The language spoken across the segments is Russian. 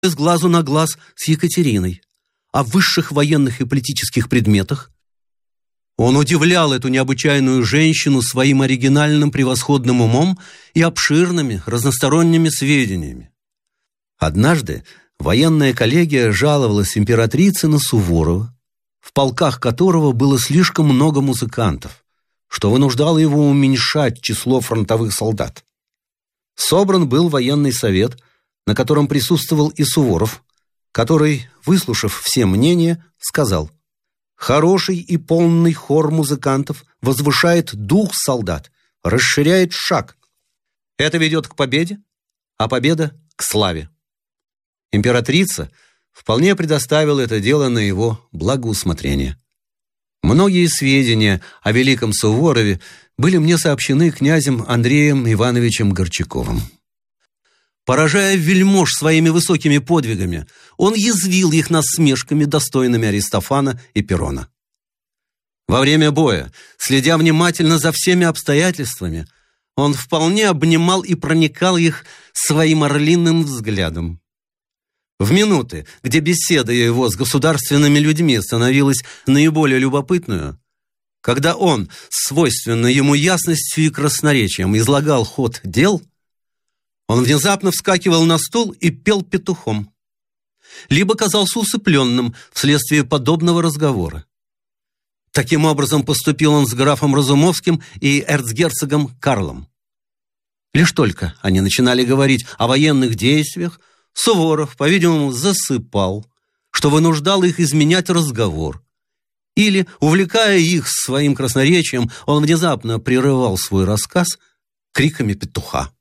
с глазу на глаз с Екатериной, о высших военных и политических предметах. Он удивлял эту необычайную женщину своим оригинальным превосходным умом и обширными разносторонними сведениями. Однажды военная коллегия жаловалась императрице на Суворова, в полках которого было слишком много музыкантов, что вынуждало его уменьшать число фронтовых солдат. Собран был военный совет, на котором присутствовал и Суворов, который, выслушав все мнения, сказал: «Хороший и полный хор музыкантов возвышает дух солдат, расширяет шаг. Это ведет к победе, а победа – к славе». Императрица вполне предоставила это дело на его благоусмотрение. Многие сведения о великом Суворове были мне сообщены князем Андреем Ивановичем Горчаковым. Поражая вельмож своими высокими подвигами, он язвил их насмешками, достойными Аристофана и Перона. Во время боя, следя внимательно за всеми обстоятельствами, он вполне обнимал и проникал их своим орлиным взглядом. В минуты, где беседа его с государственными людьми становилась наиболее любопытную, когда он, свойственной ему ясностью и красноречием, излагал ход дел, он внезапно вскакивал на стул и пел петухом, либо казался усыпленным вследствие подобного разговора. Таким образом поступил он с графом Разумовским и эрцгерцогом Карлом. Лишь только они начинали говорить о военных действиях, Суворов, по-видимому, засыпал, что вынуждало их изменять разговор. Или, увлекая их своим красноречием, он внезапно прерывал свой рассказ криками петуха.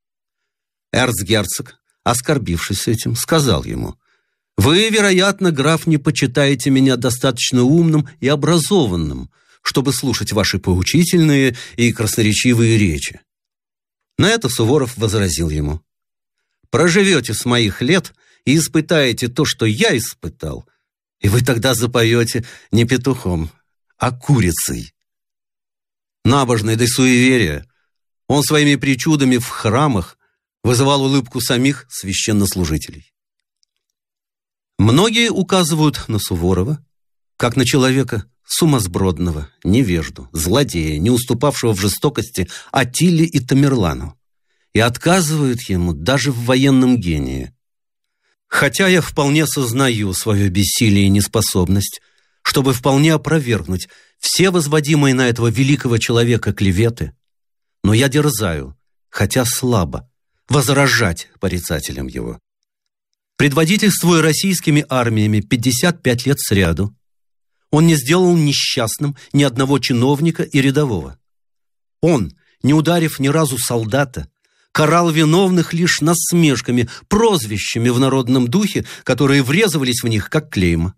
Эрцгерцог, оскорбившись этим, сказал ему: «Вы, вероятно, граф, не почитаете меня достаточно умным и образованным, чтобы слушать ваши поучительные и красноречивые речи». На это Суворов возразил ему: «Проживете с моих лет и испытаете то, что я испытал, и вы тогда запоете не петухом, а курицей». Набожный до суеверия, он своими причудами в храмах вызывал улыбку самих священнослужителей. Многие указывают на Суворова как на человека сумасбродного, невежду, злодея, не уступавшего в жестокости Аттиле и Тамерлану, и отказывают ему даже в военном гении. Хотя я вполне сознаю свое бессилие и неспособность, чтобы вполне опровергнуть все возводимые на этого великого человека клеветы, но я дерзаю, хотя слабо, возражать порицателям его. Предводительствуя российскими армиями 55 лет сряду, он не сделал несчастным ни одного чиновника и рядового. Он, не ударив ни разу солдата, карал виновных лишь насмешками, прозвищами в народном духе, которые врезывались в них, как клейма.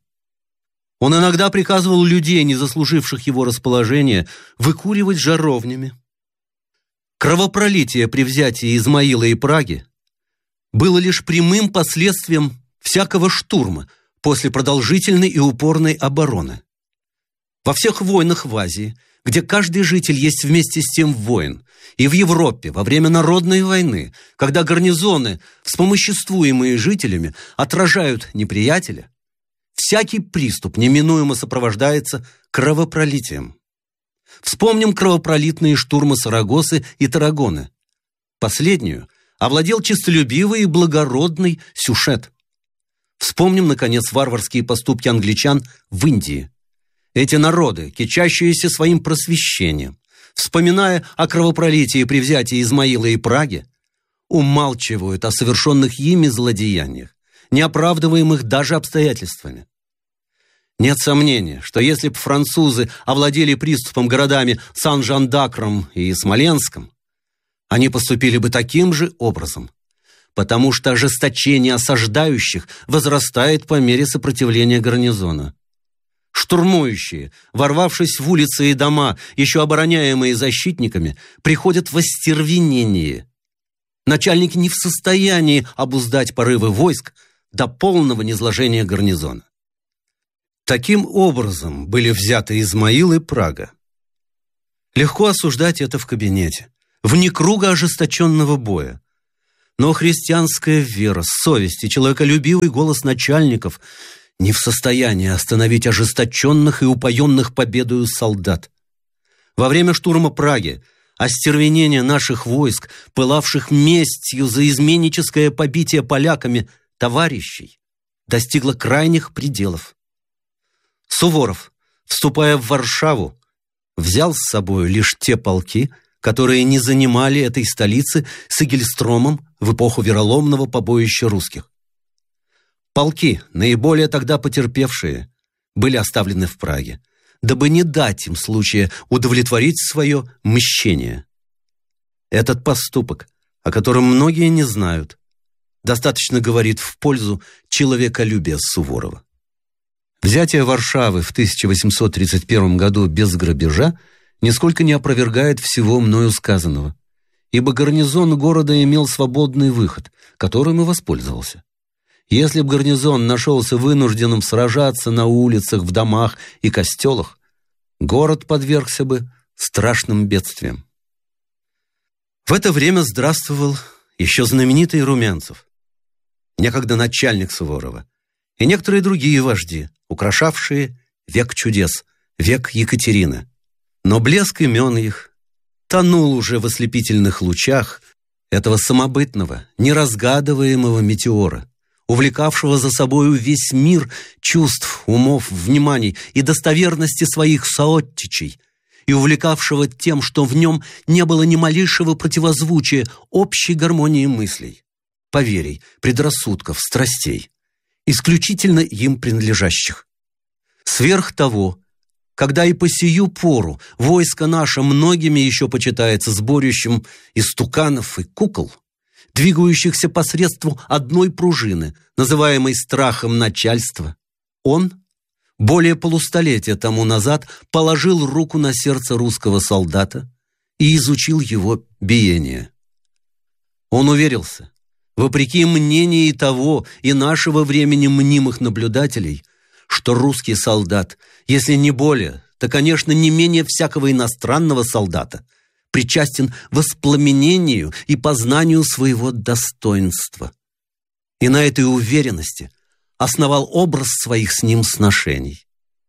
Он иногда приказывал людей, не заслуживших его расположения, выкуривать жаровнями. Кровопролитие при взятии Измаила и Праги было лишь прямым последствием всякого штурма после продолжительной и упорной обороны. Во всех войнах в Азии, где каждый житель есть вместе с тем воин, и в Европе во время народной войны, когда гарнизоны, вспомоществуемые жителями, отражают неприятеля, всякий приступ неминуемо сопровождается кровопролитием. Вспомним кровопролитные штурмы Сарагосы и Таррагоны. Последнюю овладел честолюбивый и благородный Сюшет. Вспомним, наконец, варварские поступки англичан в Индии. Эти народы, кичащиеся своим просвещением, вспоминая о кровопролитии при взятии Измаила и Праги, умалчивают о совершенных ими злодеяниях, не оправдываемых даже обстоятельствами. Нет сомнения, что если бы французы овладели приступом городами Сан-Жан-д'Акром и Смоленском, они поступили бы таким же образом, потому что ожесточение осаждающих возрастает по мере сопротивления гарнизона. Штурмующие, ворвавшись в улицы и дома, еще обороняемые защитниками, приходят в остервенение. Начальник не в состоянии обуздать порывы войск до полного низложения гарнизона. Таким образом были взяты Измаил и Прага. Легко осуждать это в кабинете, вне круга ожесточенного боя. Но христианская вера, совесть и человеколюбивый голос начальников не в состоянии остановить ожесточенных и упоенных победою солдат. Во время штурма Праги остервенение наших войск, пылавших местью за изменническое побитие поляками товарищей, достигло крайних пределов. Суворов, вступая в Варшаву, взял с собой лишь те полки, которые не занимали этой столицы с Игельстромом в эпоху вероломного побоища русских. Полки, наиболее тогда потерпевшие, были оставлены в Праге, дабы не дать им случая удовлетворить свое мщение. Этот поступок, о котором многие не знают, достаточно говорит в пользу человеколюбия Суворова. Взятие Варшавы в 1831 году без грабежа нисколько не опровергает всего мною сказанного, ибо гарнизон города имел свободный выход, которым и воспользовался. Если бы гарнизон нашелся вынужденным сражаться на улицах, в домах и костелах, город подвергся бы страшным бедствиям. В это время здравствовал еще знаменитый Румянцев, некогда начальник Суворова, и некоторые другие вожди, украшавшие век чудес, век Екатерины. Но блеск имен их тонул уже в ослепительных лучах этого самобытного, неразгадываемого метеора, увлекавшего за собою весь мир чувств, умов, вниманий и достоверности своих сооттичей, и увлекавшего тем, что в нем не было ни малейшего противозвучия общей гармонии мыслей, поверий, предрассудков, страстей, исключительно им принадлежащих. Сверх того, когда и по сию пору войско наше многими еще почитается сборищем истуканов и кукол, двигающихся посредством одной пружины, называемой страхом начальства, он более полустолетия тому назад положил руку на сердце русского солдата и изучил его биение. Он уверился, вопреки мнению и того, и нашего времени мнимых наблюдателей, что русский солдат, если не более, то, конечно, не менее всякого иностранного солдата, причастен воспламенению и познанию своего достоинства. И на этой уверенности основал образ своих с ним сношений.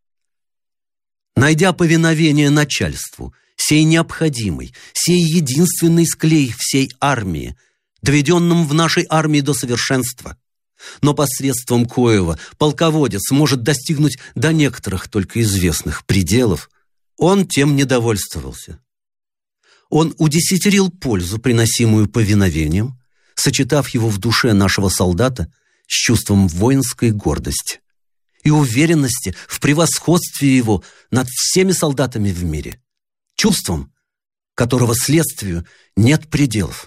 Найдя повиновение начальству, сей необходимый, сей единственный склей всей армии, доведенным в нашей армии до совершенства, но посредством коего полководец может достигнуть до некоторых только известных пределов, он тем не довольствовался. Он удесятерил пользу, приносимую повиновением, сочетав его в душе нашего солдата с чувством воинской гордости и уверенности в превосходстве его над всеми солдатами в мире, чувством, которого следствию нет пределов.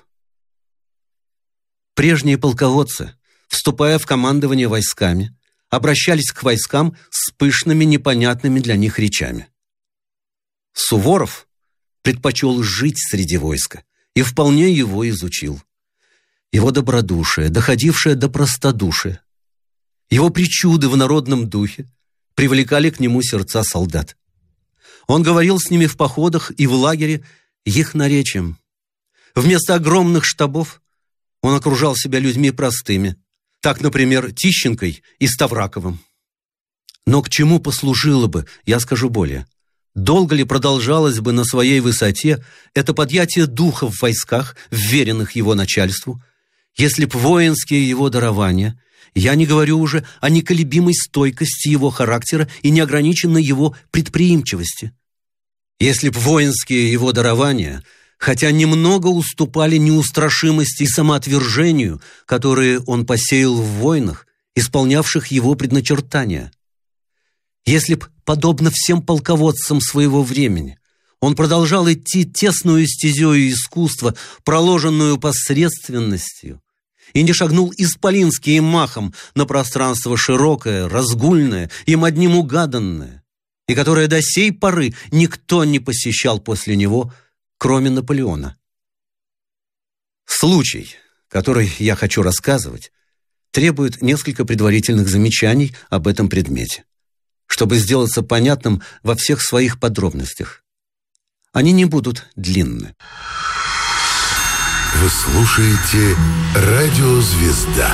Прежние полководцы, вступая в командование войсками, обращались к войскам с пышными, непонятными для них речами. Суворов предпочел жить среди войска и вполне его изучил. Его добродушие, доходившее до простодушия, его причуды в народном духе привлекали к нему сердца солдат. Он говорил с ними в походах и в лагере их наречием. Вместо огромных штабов он окружал себя людьми простыми, так, например, Тищенкой и Ставраковым. Но к чему послужило бы, я скажу более, долго ли продолжалось бы на своей высоте это подъятие духа в войсках, вверенных его начальству, если б воинские его дарования, я не говорю уже о неколебимой стойкости его характера и неограниченной его предприимчивости, если б воинские его дарования, хотя немного уступали неустрашимости и самоотвержению, которые он посеял в войнах, исполнявших его предначертания, если б, подобно всем полководцам своего времени, он продолжал идти тесную стезею искусства, проложенную посредственностью, и не шагнул исполинским махом на пространство широкое, разгульное, им одним угаданное, и которое до сей поры никто не посещал после него, кроме Наполеона. Случай, который я хочу рассказывать, требует несколько предварительных замечаний об этом предмете, чтобы сделаться понятным во всех своих подробностях. Они не будут длинны. Вы слушаете «Радио Звезда».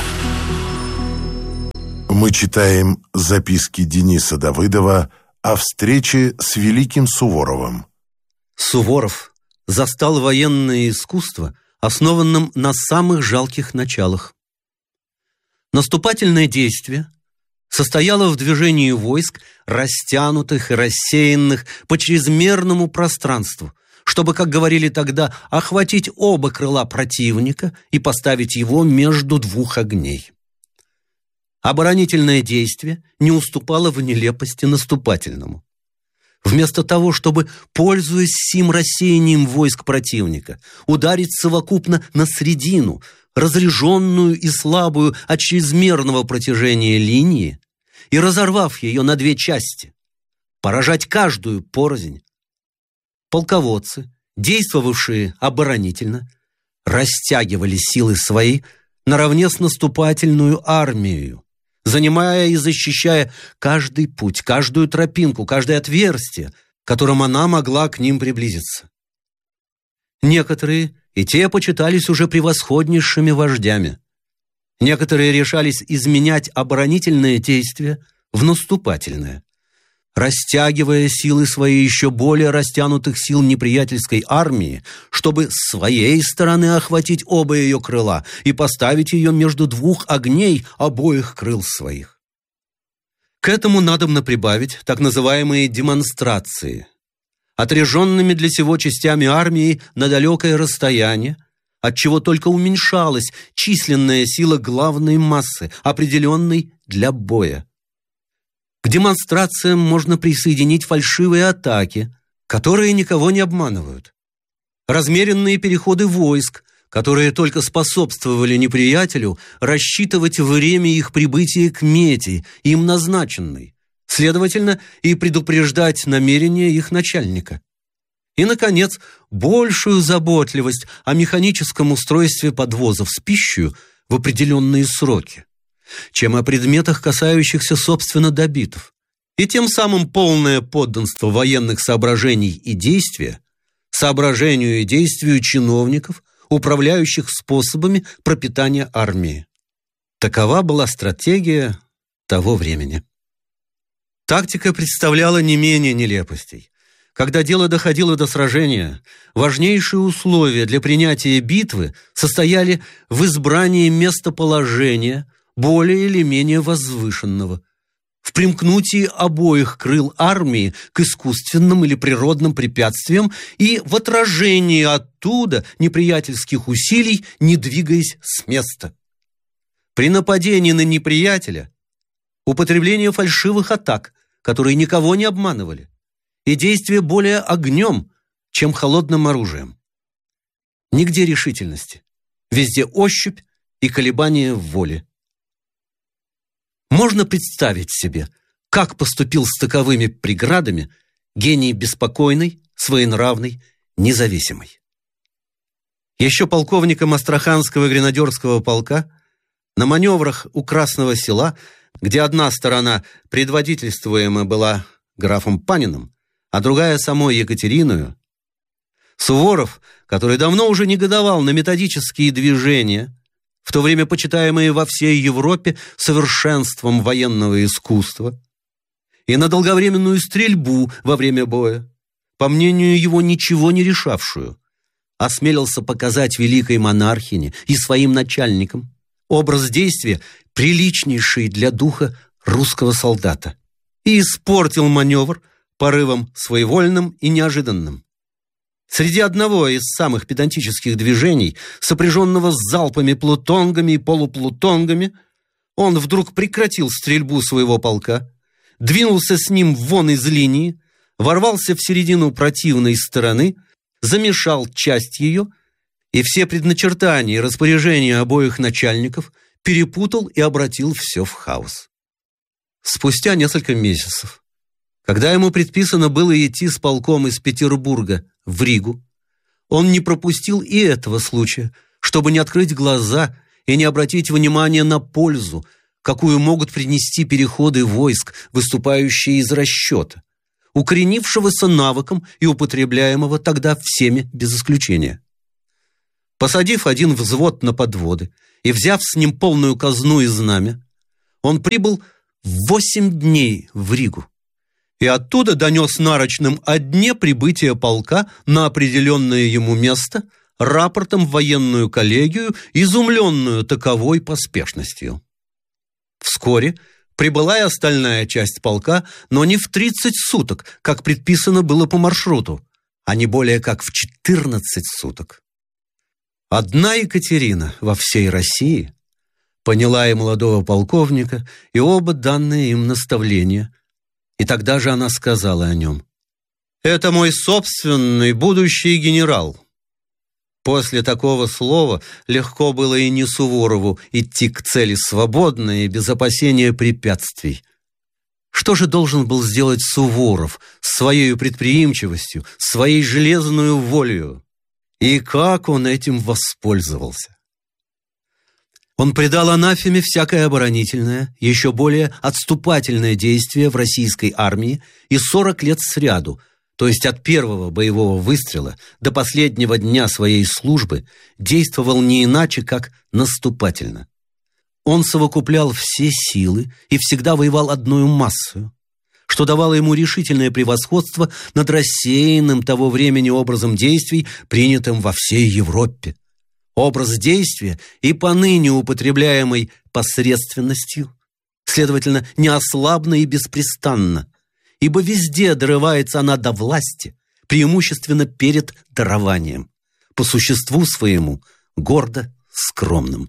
Мы читаем записки Дениса Давыдова о встрече с великим Суворовым. Суворов застал военное искусство, основанным на самых жалких началах. Наступательное действие состояло в движении войск, растянутых и рассеянных по чрезмерному пространству, чтобы, как говорили тогда, охватить оба крыла противника и поставить его между двух огней. Оборонительное действие не уступало в нелепости наступательному. Вместо того, чтобы, пользуясь сим рассеянием войск противника, ударить совокупно на средину, разреженную и слабую от чрезмерного протяжения линии, и, разорвав ее на две части, поражать каждую порознь, полководцы, действовавшие оборонительно, растягивали силы свои наравне с наступательную армией, занимая и защищая каждый путь, каждую тропинку, каждое отверстие, которым она могла к ним приблизиться. Некоторые и те почитались уже превосходнейшими вождями. Некоторые решались изменять оборонительное действие в наступательное, растягивая силы свои еще более растянутых сил неприятельской армии, чтобы с своей стороны охватить оба ее крыла и поставить ее между двух огней обоих крыл своих. К этому надобно прибавить так называемые демонстрации, отряженными для сего частями армии на далекое расстояние, отчего только уменьшалась численная сила главной массы, определенной для боя. К демонстрациям можно присоединить фальшивые атаки, которые никого не обманывают, размеренные переходы войск, которые только способствовали неприятелю рассчитывать время их прибытия к мете, им назначенной, следовательно, и предупреждать намерения их начальника. И, наконец, большую заботливость о механическом устройстве подвозов с пищей в определенные сроки, чем о предметах, касающихся, собственно, добитов, и тем самым полное подданство военных соображений и действия соображению и действию чиновников, управляющих способами пропитания армии. Такова была стратегия того времени. Тактика представляла не менее нелепостей. Когда дело доходило до сражения, важнейшие условия для принятия битвы состояли в избрании местоположения более или менее возвышенного, в примкнутии обоих крыл армии к искусственным или природным препятствиям и в отражении оттуда неприятельских усилий, не двигаясь с места. При нападении на неприятеля употребление фальшивых атак, которые никого не обманывали, и действие более огнем, чем холодным оружием. Нигде решительности, везде ощупь и колебания в воле. Можно представить себе, как поступил с таковыми преградами гений беспокойный, своенравный, независимый. Еще полковником Астраханского гренадерского полка на маневрах у Красного Села, где одна сторона предводительствуема была графом Паниным, а другая самой Екатериною, Суворов, который давно уже негодовал на методические движения, в то время почитаемые во всей Европе совершенством военного искусства, и на долговременную стрельбу во время боя, по мнению его ничего не решавшую, осмелился показать великой монархине и своим начальникам образ действия, приличнейший для духа русского солдата, и испортил маневр порывом своевольным и неожиданным. Среди одного из самых педантических движений, сопряженного с залпами плутонгами и полуплутонгами, он вдруг прекратил стрельбу своего полка, двинулся с ним вон из линии, ворвался в середину противной стороны, замешал часть ее и все предначертания и распоряжения обоих начальников перепутал и обратил все в хаос. Спустя несколько месяцев, когда ему предписано было идти с полком из Петербурга в Ригу, он не пропустил и этого случая, чтобы не открыть глаза и не обратить внимания на пользу, какую могут принести переходы войск, выступающие из расчета, укоренившегося навыком и употребляемого тогда всеми без исключения. Посадив один взвод на подводы и взяв с ним полную казну и знамя, он прибыл в 8 дней в Ригу и оттуда донес нарочным о дне прибытия полка на определенное ему место рапортом в военную коллегию, изумленную таковой поспешностью. Вскоре прибыла и остальная часть полка, но не в 30 суток, как предписано было по маршруту, а не более как в 14 суток. Одна Екатерина во всей России поняла и молодого полковника, и оба данные им наставления, и тогда же она сказала о нем: «Это мой собственный будущий генерал». После такого слова легко было и не Суворову идти к цели свободно и без опасения препятствий. Что же должен был сделать Суворов с своей предприимчивостью, своей железной волею? И как он этим воспользовался? Он придал анафеме всякое оборонительное, еще более отступательное действие в российской армии и 40 лет сряду, то есть от первого боевого выстрела до последнего дня своей службы, действовал не иначе, как наступательно. Он совокуплял все силы и всегда воевал одною массою, что давало ему решительное превосходство над рассеянным того времени образом действий, принятым во всей Европе. Образ действия и поныне употребляемый посредственностью, следовательно, неослабно и беспрестанно, ибо везде дорывается она до власти, преимущественно перед дарованием, по существу своему гордо скромным.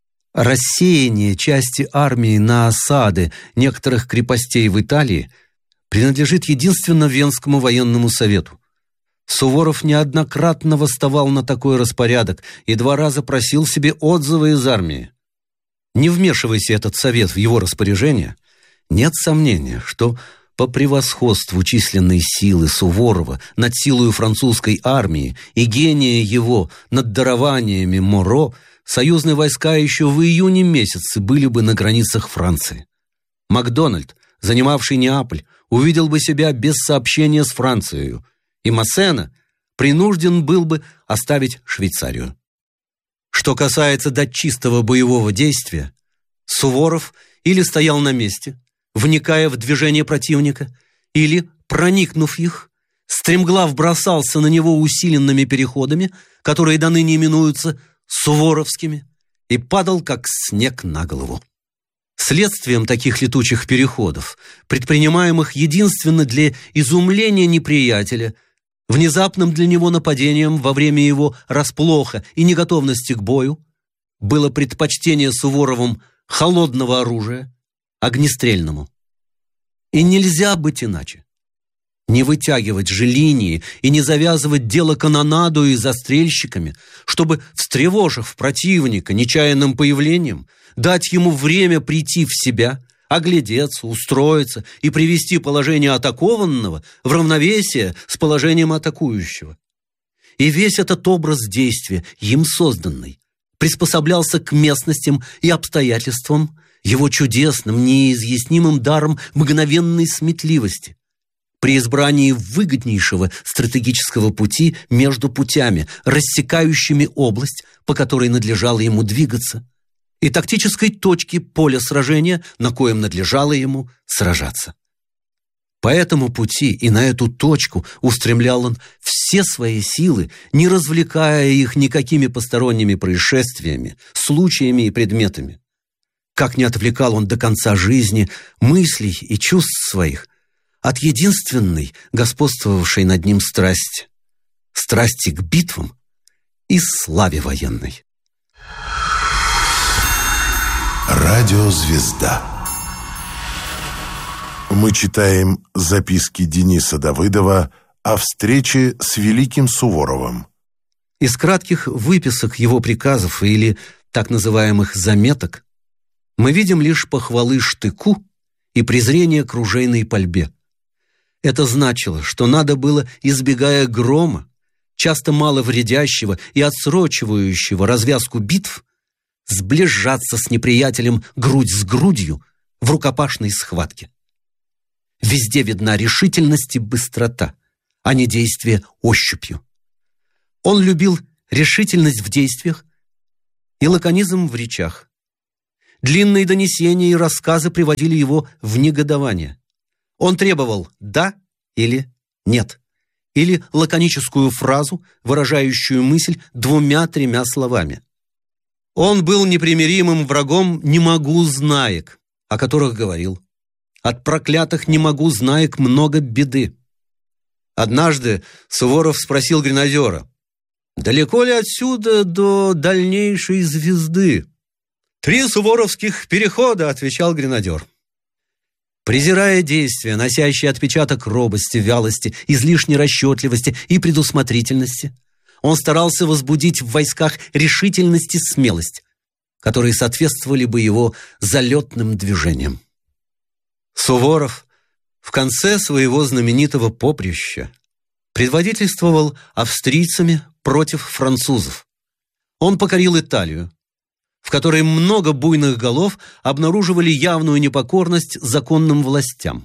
Рассеяние части армии на осады некоторых крепостей в Италии принадлежит единственно Венскому военному совету. Суворов неоднократно восставал на такой распорядок и 2 раза просил себе отзывы из армии. Не вмешивайся этот совет в его распоряжение, нет сомнения, что по превосходству численной силы Суворова над силою французской армии и гения его над дарованиями Моро союзные войска еще в июне месяце были бы на границах Франции. Макдональд, занимавший Неаполь, увидел бы себя без сообщения с Францией, и Массена принужден был бы оставить Швейцарию. Что касается до чистого боевого действия, Суворов или стоял на месте, вникая в движение противника, или, проникнув их, стремглав бросался на него усиленными переходами, которые до ныне именуются суворовскими, и падал, как снег на голову. Следствием таких летучих переходов, предпринимаемых единственно для изумления неприятеля, внезапным для него нападением во время его расплоха и неготовности к бою, было предпочтение Суворовым холодного оружия огнестрельному. И нельзя быть иначе. Не вытягивать же линии и не завязывать дело канонаду и застрельщиками, чтобы, встревожив противника нечаянным появлением, дать ему время прийти в себя, оглядеться, устроиться и привести положение атакованного в равновесие с положением атакующего. И весь этот образ действия, им созданный, приспособлялся к местностям и обстоятельствам его чудесным, неизъяснимым даром мгновенной сметливости, при избрании выгоднейшего стратегического пути между путями, рассекающими область, по которой надлежало ему двигаться, и тактической точки поля сражения, на коем надлежало ему сражаться. По этому пути и на эту точку устремлял он все свои силы, не развлекая их никакими посторонними происшествиями, случаями и предметами. Как не отвлекал он до конца жизни мыслей и чувств своих от единственной, господствовавшей над ним страсти к битвам и славе военной. Радиозвезда. Мы читаем записки Дениса Давыдова о встрече с великим Суворовым. Из кратких выписок его приказов или так называемых заметок мы видим лишь похвалы штыку и презрение к ружейной пальбе. Это значило, что надо было, избегая грома, часто мало вредящего и отсрочивающего развязку битв, сближаться с неприятелем грудь с грудью в рукопашной схватке. Везде видна решительность и быстрота, а не действие ощупью. Он любил решительность в действиях и лаконизм в речах. Длинные донесения и рассказы приводили его в негодование. Он требовал «да» или «нет», или лаконическую фразу, выражающую мысль 2-3 словами. Он был непримиримым врагом «не могу знаек», о которых говорил. От проклятых «не могу знаек» много беды. Однажды Суворов спросил гренадера: «Далеко ли отсюда до дальнейшей звезды?» «3 суворовских перехода», — отвечал гренадер. Презирая действия, носящие отпечаток робости, вялости, излишней расчетливости и предусмотрительности, он старался возбудить в войсках решительность и смелость, которые соответствовали бы его залетным движениям. Суворов в конце своего знаменитого поприща предводительствовал австрийцами против французов. Он покорил Италию, в которой много буйных голов обнаруживали явную непокорность законным властям.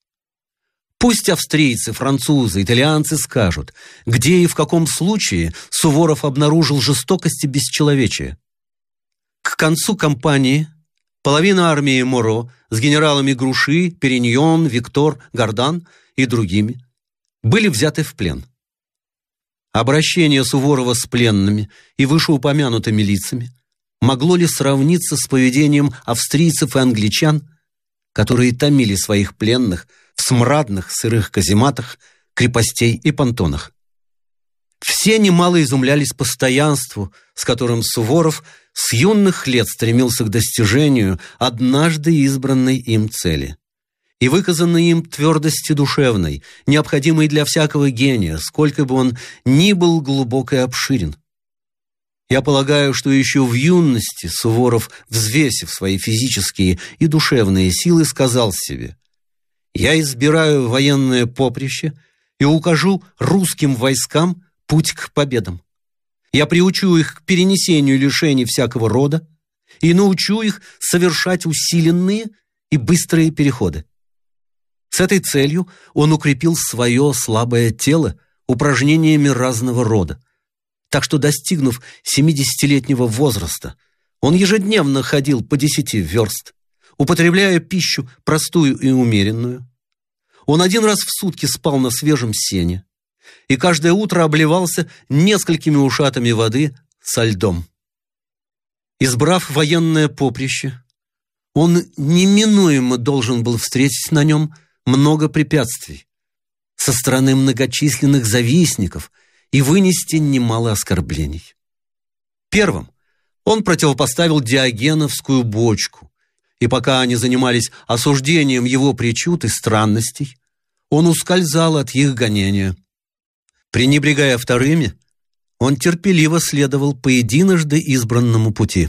Пусть австрийцы, французы, итальянцы скажут, где и в каком случае Суворов обнаружил жестокость и бесчеловечие. К концу кампании половина армии Моро с генералами Груши, Периньон, Виктор, Гордан и другими были взяты в плен. Обращение Суворова с пленными и вышеупомянутыми лицами могло ли сравниться с поведением австрийцев и англичан, которые томили своих пленных в смрадных сырых казематах, крепостей и понтонах? Все немало изумлялись постоянству, с которым Суворов с юных лет стремился к достижению однажды избранной им цели, и выказанной им твердости душевной, необходимой для всякого гения, сколько бы он ни был глубок и обширен. Я полагаю, что еще в юности Суворов, взвесив свои физические и душевные силы, сказал себе: «Я избираю военное поприще и укажу русским войскам путь к победам. Я приучу их к перенесению лишений всякого рода и научу их совершать усиленные и быстрые переходы». С этой целью он укрепил свое слабое тело упражнениями разного рода. Так что, достигнув 70-летнего возраста, он ежедневно ходил по 10 верст, употребляя пищу простую и умеренную. Он 1 раз в сутки спал на свежем сене и каждое утро обливался несколькими ушатами воды со льдом. Избрав военное поприще, он неминуемо должен был встретить на нем много препятствий со стороны многочисленных завистников и вынести немало оскорблений. Первым он противопоставил диогеновскую бочку, и пока они занимались осуждением его причуд и странностей, он ускользал от их гонения. Пренебрегая вторыми, он терпеливо следовал по единожды избранному пути.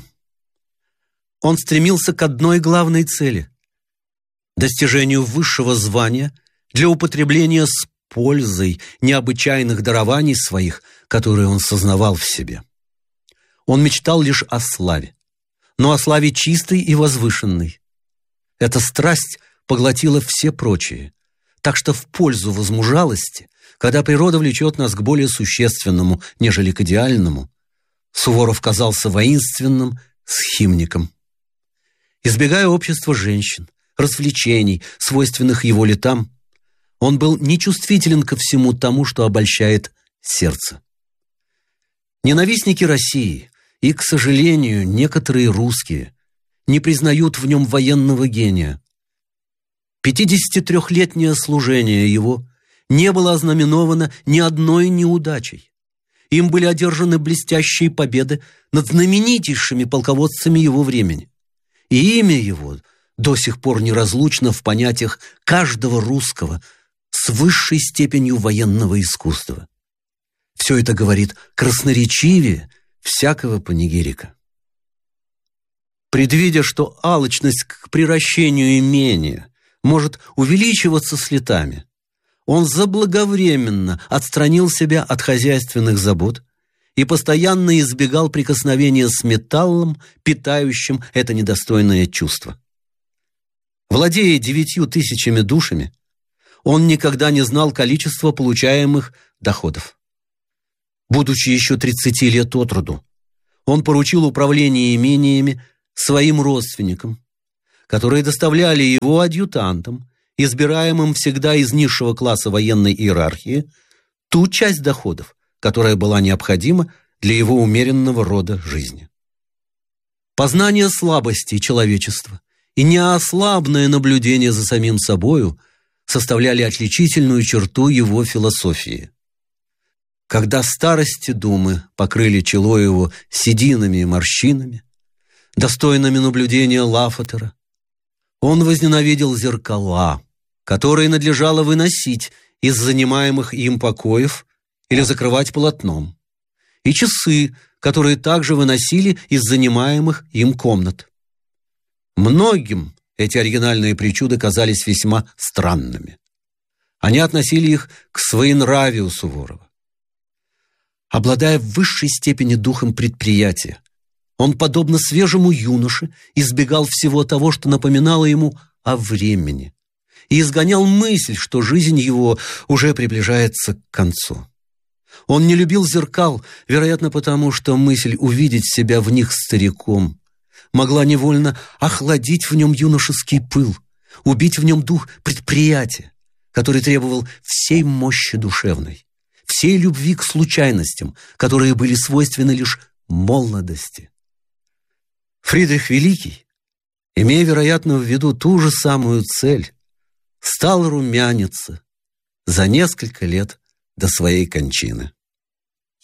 Он стремился к одной главной цели – достижению высшего звания для употребления с пользой необычайных дарований своих, которые он сознавал в себе. Он мечтал лишь о славе, но о славе чистой и возвышенной. Эта страсть поглотила все прочие, так что в пользу возмужалости, когда природа влечет нас к более существенному, нежели к идеальному, Суворов казался воинственным схимником. Избегая общества женщин, развлечений, свойственных его летам, он был нечувствителен ко всему тому, что обольщает сердце. Ненавистники России и, к сожалению, некоторые русские не признают в нем военного гения. 53-летнее служение его не было ознаменовано ни одной неудачей. Им были одержаны блестящие победы над знаменитейшими полководцами его времени. И имя его до сих пор неразлучно в понятиях каждого русского с высшей степенью военного искусства. Все это говорит красноречивее всякого панигирика. Предвидя, что алчность к приращению имения может увеличиваться с летами, он заблаговременно отстранил себя от хозяйственных забот и постоянно избегал прикосновения с металлом, питающим это недостойное чувство. Владея 9000 душами, он никогда не знал количества получаемых доходов. Будучи еще 30 лет от роду, он поручил управление имениями своим родственникам, которые доставляли его адъютантам, избираемым всегда из низшего класса военной иерархии, ту часть доходов, которая была необходима для его умеренного рода жизни. Познание слабостей человечества и неослабное наблюдение за самим собою составляли отличительную черту его философии. Когда старости думы покрыли чело его сединами и морщинами, достойными наблюдения Лафатера, он возненавидел зеркала, которые надлежало выносить из занимаемых им покоев или закрывать полотном, и часы, которые также выносили из занимаемых им комнат. Многим эти оригинальные причуды казались весьма странными. Они относили их к своенравию Суворова. Обладая в высшей степени духом предприятия, он, подобно свежему юноше, избегал всего того, что напоминало ему о времени, и изгонял мысль, что жизнь его уже приближается к концу. Он не любил зеркал, вероятно, потому что мысль увидеть себя в них стариком могла невольно охладить в нем юношеский пыл, убить в нем дух предприятия, который требовал всей мощи душевной, всей любви к случайностям, которые были свойственны лишь молодости. Фридрих Великий, имея, вероятно, в виду ту же самую цель, стал румяниться за несколько лет до своей кончины.